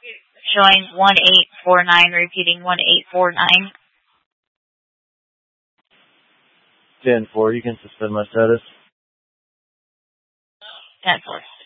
Showing 1849, repeating 1849. 10-4, you can suspend my status. 10-4.